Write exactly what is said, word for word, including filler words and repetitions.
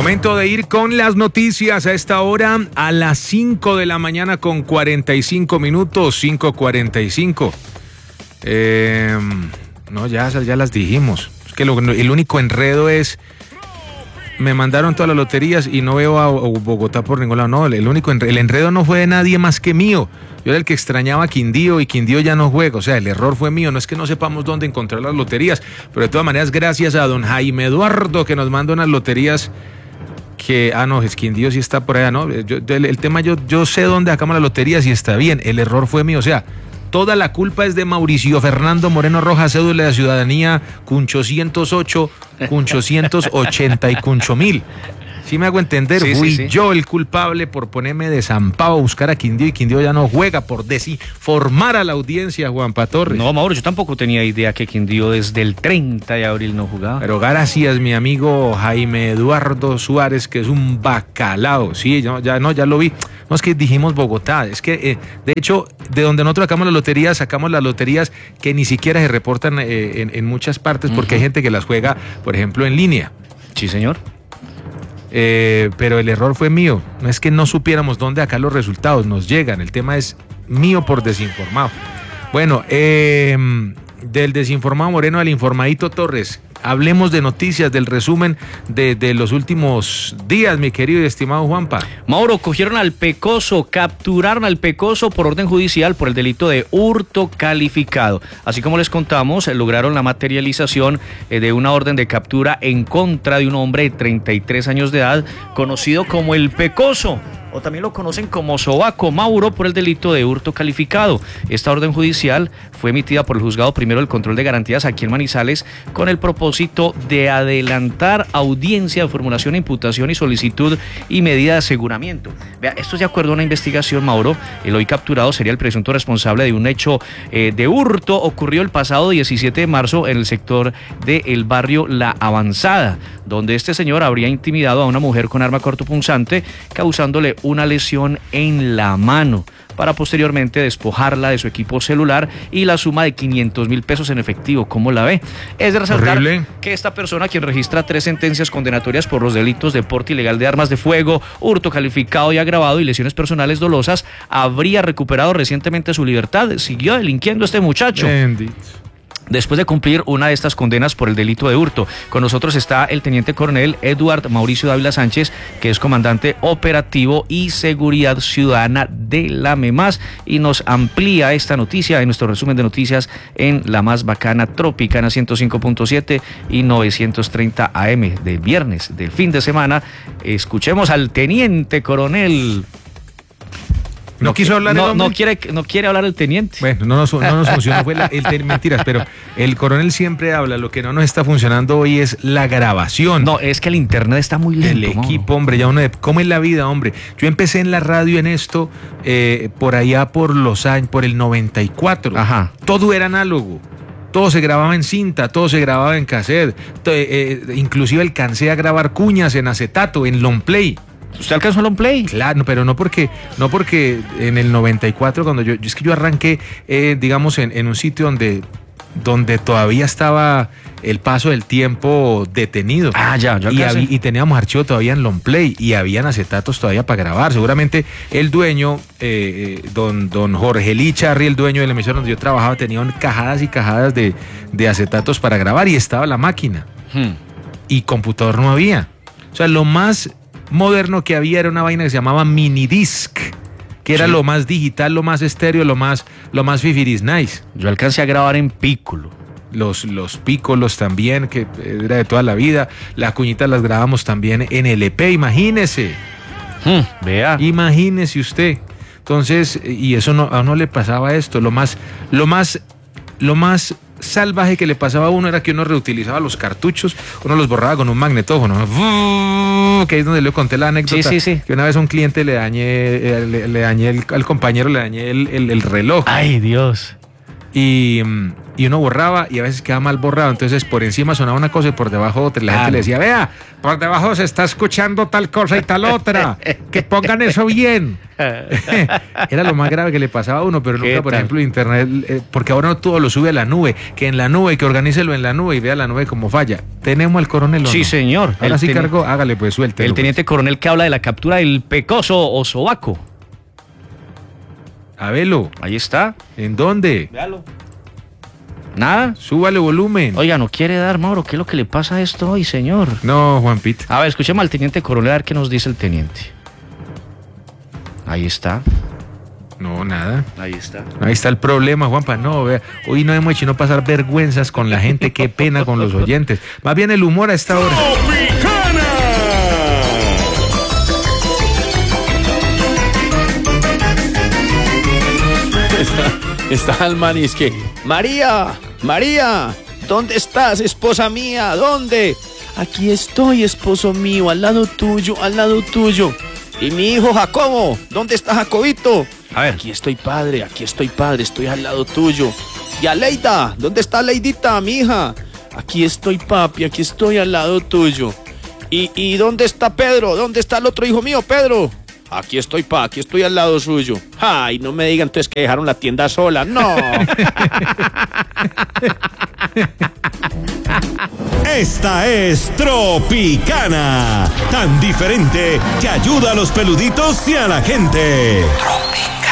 Momento de ir con las noticias a esta hora, a las cinco de la mañana con cuarenta y cinco minutos, cinco cuarenta y cinco. Eh, no, ya, ya las dijimos. Es que lo, el único enredo es, me mandaron todas las loterías y no veo a Bogotá por ningún lado. No, el único enredo, el enredo no fue de nadie más que mío. Yo era el que extrañaba a Quindío y Quindío ya no juega. O sea, el error fue mío. No es que no sepamos dónde encontrar las loterías, pero de todas maneras, gracias a don Jaime Eduardo que nos manda unas loterías que, ah, no, es Quindío sí está por allá, ¿no? Yo, el, el tema, yo, yo sé dónde sacamos las loterías y está bien. El error fue mío. O sea, toda la culpa es de Mauricio Fernando Moreno Rojas, cédula de ciudadanía, Cuncho ciento ocho, Cuncho ciento ochenta y Cuncho mil. Sí me hago entender, sí, fui sí, sí. yo el culpable por ponerme desampado a buscar a Quindío y Quindío ya no juega, por desinformar a la audiencia, Juanpa Torres. No, Mauro, yo tampoco tenía idea que Quindío desde el treinta de abril no jugaba. Pero gracias, mi amigo Jaime Eduardo Suárez, que es un bacalao. Sí, ya, ya no, ya lo vi. No es que dijimos Bogotá, es que eh, de hecho, de donde nosotros sacamos las loterías, sacamos las loterías que ni siquiera se reportan eh, en, en muchas partes, porque uh-huh. hay gente que las juega, por ejemplo, en línea. Sí, señor. Eh, pero el error fue mío. No es que no supiéramos dónde acá los resultados nos llegan. El tema es mío por desinformado. Bueno, eh, del desinformado Moreno al informadito Torres. Hablemos de noticias, del resumen de, de los últimos días, mi querido y estimado Juanpa. Mauro, cogieron al Pecoso, capturaron al Pecoso por orden judicial por el delito de hurto calificado. Así como les contamos, lograron la materialización de una orden de captura en contra de un hombre de treinta y tres años de edad, conocido como el Pecoso, o también lo conocen como Sobaco, Mauro, por el delito de hurto calificado. Esta orden judicial fue emitida por el Juzgado Primero del Control de Garantías aquí en Manizales con el propósito de adelantar audiencia de formulación, imputación y solicitud y medida de aseguramiento. Vea, esto es de acuerdo a una investigación, Mauro. El hoy capturado sería el presunto responsable de un hecho eh, de hurto ocurrido el pasado diecisiete de marzo en el sector del barrio La Avanzada, donde este señor habría intimidado a una mujer con arma cortopunzante, causándole una lesión en la mano, para posteriormente despojarla de su equipo celular y la suma de quinientos mil pesos en efectivo. ¿Cómo la ve? Es de resaltar Horrible. que esta persona, quien registra tres sentencias condenatorias por los delitos de porte ilegal de armas de fuego, hurto calificado y agravado y lesiones personales dolosas, habría recuperado recientemente su libertad. Siguió delinquiendo este muchacho. Bendito. Después de cumplir una de estas condenas por el delito de hurto. Con nosotros está el teniente coronel Eduard Mauricio Dávila Sánchez, que es comandante operativo y seguridad ciudadana de la MEMAS, y nos amplía esta noticia en nuestro resumen de noticias en la más bacana Tropicana ciento cinco punto siete y novecientos treinta A M del viernes, del fin de semana. Escuchemos al teniente coronel. No, no quiso hablar no, el hombre. No quiere, no quiere hablar el teniente. Bueno, no nos, no nos funcionó, fue la, el, el, mentiras, pero el coronel siempre habla. Lo que no nos está funcionando hoy es la grabación. No, es que el internet está muy lento. El equipo, hombre, ya uno de, ¿cómo es la vida, hombre? Yo empecé en la radio en esto eh, por allá por los años, por el noventa y cuatro. Ajá. Todo era análogo. Todo se grababa en cinta, todo se grababa en cassette. Todo, eh, inclusive alcancé a grabar cuñas en acetato, en long play. ¿Usted alcanzó el on play? Claro, pero no porque, no porque en el noventa y cuatro, cuando yo, es que yo arranqué, eh, digamos, en, en un sitio donde, donde todavía estaba el paso del tiempo detenido. Ah, ya, yo y, habí, y teníamos archivo todavía en long play y habían acetatos todavía para grabar. Seguramente el dueño, eh, don, don Jorge Licharri, el dueño de la emisora donde yo trabajaba, tenía cajadas y cajadas de, de acetatos para grabar y estaba la máquina. Hmm. Y computador no había. O sea, lo más moderno que había era una vaina que se llamaba minidisc, que era sí. lo más digital, lo más estéreo, lo más, lo más fifiris nice. Yo alcancé a grabar en Piccolo. Los, los pícolos también, que era de toda la vida. Las cuñitas las grabamos también en L P, imagínese. Hmm, vea. Imagínese usted. Entonces, y eso no, a uno le pasaba esto. Lo más, lo más, lo más salvaje que le pasaba a uno era que uno reutilizaba los cartuchos, uno los borraba con un magnetófono, que es donde le conté la anécdota, sí, sí, sí. que una vez a un cliente le dañé, le, le dañé el, al compañero le dañé el, el, el reloj. Ay, Dios. y, y uno borraba y a veces quedaba mal borrado, entonces por encima sonaba una cosa y por debajo otra, y la ah, gente le decía, vea, por debajo se está escuchando tal cosa y tal otra, que pongan eso bien. Era lo más grave que le pasaba a uno, pero nunca, por tal? ejemplo, internet, eh, porque ahora todo lo sube a la nube, que en la nube, que organícelo en la nube y vea la nube como falla. ¿Tenemos al coronel o Sí, no? señor. Ahora sí cargó, hágale pues, suelte. El teniente pues. coronel que habla de la captura del Pecoso o Sobaco. A verlo. Ahí está. ¿En dónde? Véalo. Nada. Súbale volumen. Oiga, no quiere dar, Mauro. ¿Qué es lo que le pasa a esto hoy, señor? No, Juan Pito. A ver, escuchemos al teniente coronel a ver qué nos dice el teniente. Ahí está. No, nada. Ahí está. Ahí está el problema, Juanpa. No, vea, hoy no hemos hecho no pasar vergüenzas con la gente. Qué pena con los oyentes. Más bien el humor a esta hora. Está, está el man y es que, María, María, ¿dónde estás, esposa mía? ¿Dónde? Aquí estoy, esposo mío, al lado tuyo, al lado tuyo. ¿Y mi hijo Jacobo? ¿Dónde está Jacobito? A ver. Aquí estoy, padre, aquí estoy, padre, estoy al lado tuyo. ¿Y Aleida? ¿Dónde está Leidita, mi hija? Aquí estoy, papi, aquí estoy al lado tuyo. ¿Y, y dónde está Pedro? ¿Dónde está el otro hijo mío, Pedro? Aquí estoy, pa, aquí estoy al lado suyo. Ay, no me digan entonces que dejaron la tienda sola. No. Esta es Tropicana, tan diferente que ayuda a los peluditos y a la gente. Tropicana.